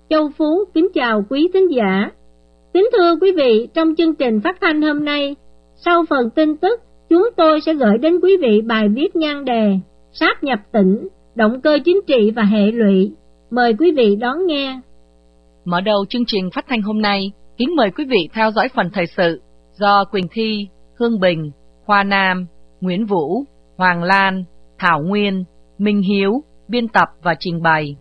Châu Phú kính chào quý thính giả. Kính thưa quý vị, trong chương trình phát thanh hôm nay, sau phần tin tức, chúng tôi sẽ gửi đến quý vị bài viết nhan đề Sáp nhập tỉnh, động cơ chính trị và hệ lụy. Mời quý vị đón nghe. Mở đầu chương trình phát thanh hôm nay, kính mời quý vị theo dõi phần thời sự do Quỳnh Thi, Hương Bình, Hoa Nam, Nguyễn Vũ, Hoàng Lan, Thảo Nguyên, Minh Hiếu biên tập và trình bày.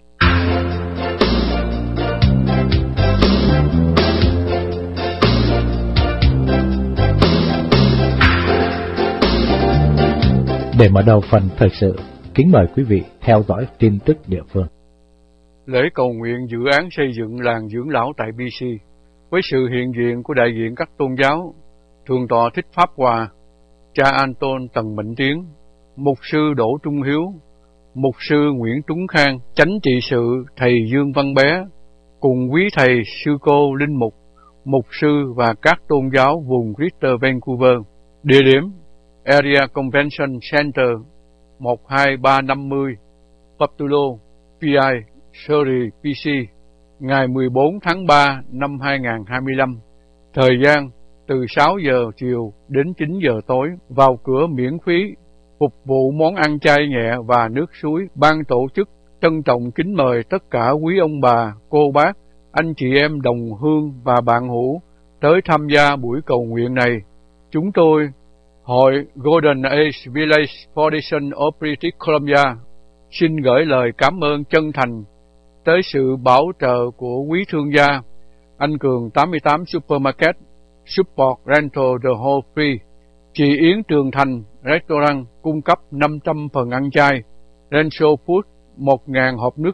Để mở đầu phần thời sự, kính mời quý vị theo dõi tin tức địa phương. Lễ cầu nguyện dự án xây dựng làng dưỡng lão tại BC, với sự hiện diện của đại diện các tôn giáo, Thượng tọa Thích Pháp Hòa, cha Anton Tần Mệnh Tiến, mục sư Đỗ Trung Hiếu, mục sư Nguyễn Tuấn Khang, chánh trị sự thầy Dương Văn Bé, cùng quý thầy sư cô linh mục, mục sư và các tôn giáo vùng Greater Vancouver. Địa điểm Area Convention Center 12350 Papulo, PI, Surrey, BC, ngày 14 tháng 3 năm 2025. Thời gian từ 6 giờ chiều đến 9 giờ tối, vào cửa miễn phí, phục vụ món ăn chay nhẹ và nước suối. Ban tổ chức trân trọng kính mời tất cả quý ông bà, cô bác, anh chị em đồng hương và bạn hữu tới tham gia buổi cầu nguyện này. Chúng tôi, Hội Golden Age Village Foundation of British Columbia, xin gửi lời cảm ơn chân thành tới sự bảo trợ của quý thương gia Anh Cường 88 Supermarket, Support Rental The Whole Free, chị Yến Trường Thành Restaurant cung cấp 500 phần ăn chay, Rental Food 1.000 hộp nước